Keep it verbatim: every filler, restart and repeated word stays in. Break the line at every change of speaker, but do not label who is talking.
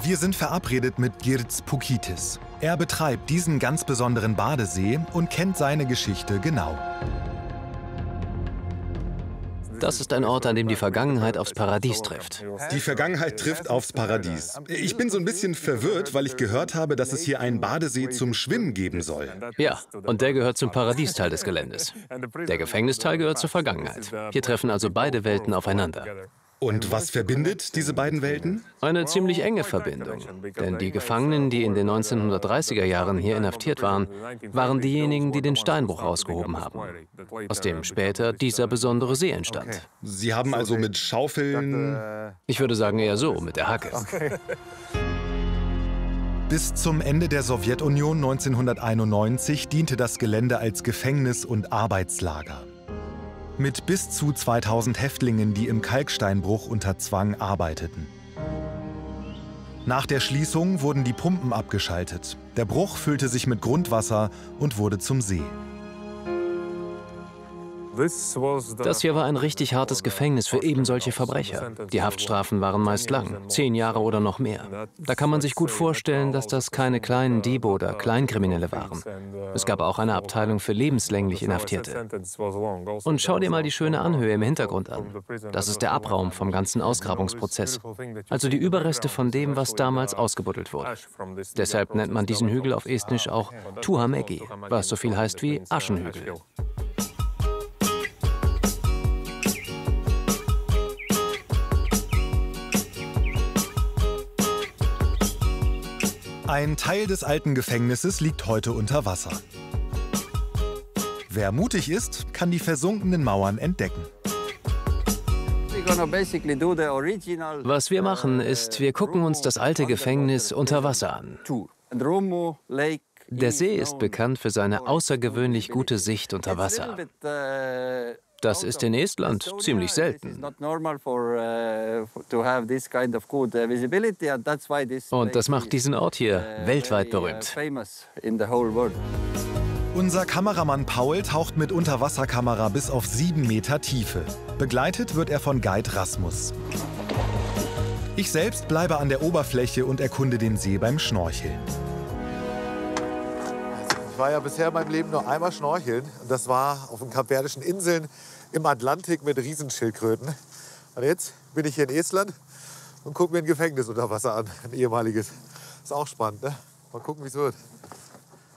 Wir sind verabredet mit Girts Pukitis. Er betreibt diesen ganz besonderen Badesee und kennt seine Geschichte genau.
Das ist ein Ort, an dem die Vergangenheit aufs Paradies trifft.
Die Vergangenheit trifft aufs Paradies. Ich bin so ein bisschen verwirrt, weil ich gehört habe, dass es hier einen Badesee zum Schwimmen geben soll.
Ja, und der gehört zum Paradiesteil des Geländes. Der Gefängnisteil gehört zur Vergangenheit. Hier treffen also beide Welten aufeinander.
Und was verbindet diese beiden Welten?
Eine ziemlich enge Verbindung. Denn die Gefangenen, die in den neunzehnhundertdreißiger Jahren hier inhaftiert waren, waren diejenigen, die den Steinbruch ausgehoben haben, aus dem später dieser besondere See entstand.
Sie haben also mit Schaufeln...
Ich würde sagen eher so, mit der Hacke.
Bis zum Ende der Sowjetunion neunzehnhunderteinundneunzig diente das Gelände als Gefängnis und Arbeitslager. Mit bis zu zweitausend Häftlingen, die im Kalksteinbruch unter Zwang arbeiteten. Nach der Schließung wurden die Pumpen abgeschaltet. Der Bruch füllte sich mit Grundwasser und wurde zum See.
Das hier war ein richtig hartes Gefängnis für eben solche Verbrecher. Die Haftstrafen waren meist lang, zehn Jahre oder noch mehr. Da kann man sich gut vorstellen, dass das keine kleinen Diebe oder Kleinkriminelle waren. Es gab auch eine Abteilung für lebenslänglich Inhaftierte. Und schau dir mal die schöne Anhöhe im Hintergrund an. Das ist der Abraum vom ganzen Ausgrabungsprozess. Also die Überreste von dem, was damals ausgebuddelt wurde. Deshalb nennt man diesen Hügel auf Estnisch auch Tuhamägi, was so viel heißt wie Aschenhügel.
Ein Teil des alten Gefängnisses liegt heute unter Wasser. Wer mutig ist, kann die versunkenen Mauern entdecken.
Was wir machen, ist, wir gucken uns das alte Gefängnis unter Wasser an. Der See ist bekannt für seine außergewöhnlich gute Sicht unter Wasser. Das ist in Estland ziemlich selten. Und das macht diesen Ort hier weltweit berühmt.
Unser Kameramann Paul taucht mit Unterwasserkamera bis auf sieben Meter Tiefe. Begleitet wird er von Guide Rasmus. Ich selbst bleibe an der Oberfläche und erkunde den See beim Schnorcheln.
Ich war ja bisher in meinem Leben nur einmal schnorcheln. Und das war auf den Kapverdischen Inseln im Atlantik mit Riesenschildkröten. Und jetzt bin ich hier in Estland und gucke mir ein Gefängnis unter Wasser an, ein ehemaliges. Ist auch spannend, ne? Mal gucken, wie es wird.